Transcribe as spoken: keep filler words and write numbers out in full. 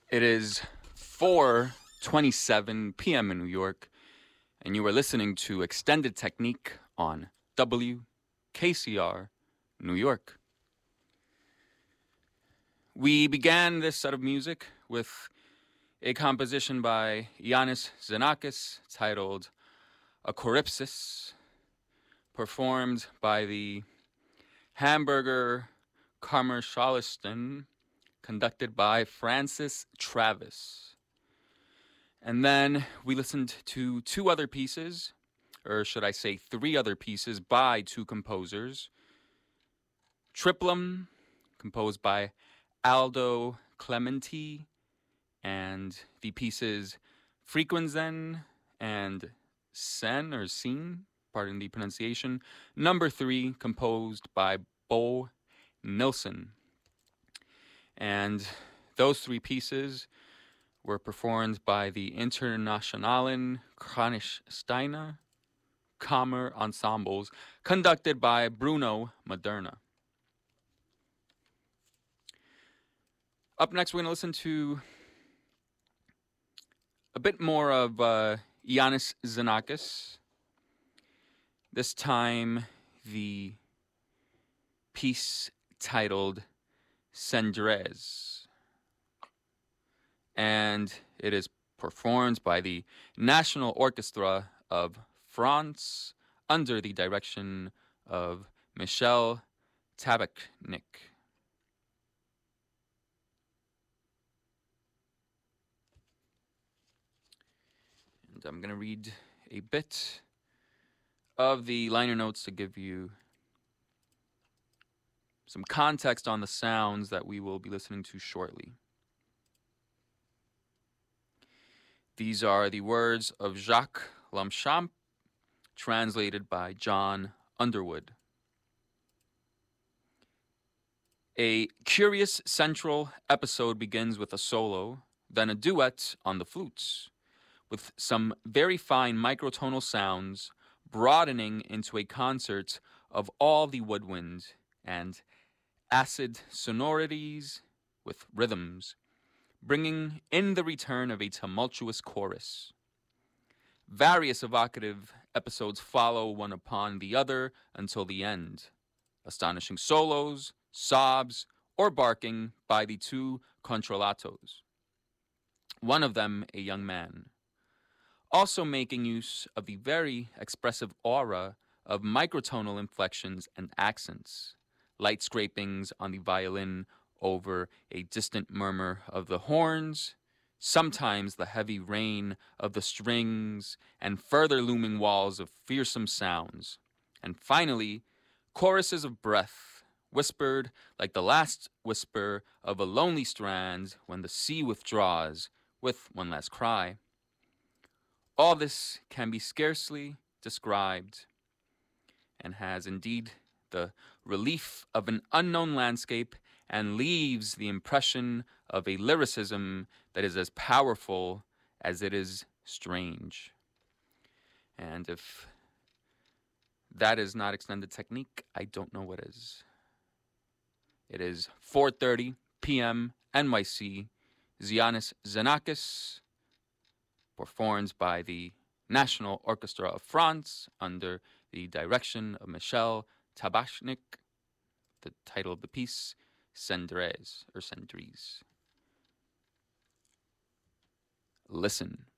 It is four twenty-seven p.m. in New York, and you are listening to Extended Technique on W K C R New York. We began this set of music with a composition by Iannis Xenakis titled Acoripsis, performed by the Hamburger Kammerschalisten, conducted by Francis Travis. And then we listened to two other pieces, or should I say three other pieces by two composers. Triplum, composed by Aldo Clementi, and the pieces Frequenzen and Sen, or Scene, pardon the pronunciation. Number three, composed by Bo Nilsson. And those three pieces were performed by the Internationalen Kranichsteine Kammer Ensembles, conducted by Bruno Maderna. Up next, we're going to listen to a bit more of uh, Iannis Xenakis. This time, the piece titled Cendrez. And it is performed by the National Orchestra of France under the direction of Michel Tabachnik. And I'm going to read a bit of the liner notes to give you some context on the sounds that we will be listening to shortly. These are the words of Jacques Lamchamp, translated by John Underwood. A curious central episode begins with a solo, then a duet on the flutes, with some very fine microtonal sounds broadening into a concert of all the woodwind and acid sonorities with rhythms, bringing in the return of a tumultuous chorus. Various evocative episodes follow one upon the other until the end. Astonishing solos, sobs, or barking by the two contraltos. One of them a young man. Also making use of the very expressive aura of microtonal inflections and accents, light scrapings on the violin over a distant murmur of the horns, sometimes the heavy rain of the strings, and further looming walls of fearsome sounds, and finally, choruses of breath, whispered like the last whisper of a lonely strand when the sea withdraws with one last cry. All this can be scarcely described, and has indeed the relief of an unknown landscape, and leaves the impression of a lyricism that is as powerful as it is strange. And if that is not extended technique, I don't know what is. It is four thirty p.m. N Y C, Iannis Xenakis, performed by the National Orchestra of France under the direction of Michel Tabachnik. The title of the piece, Cendrez, or Cendrez. Listen.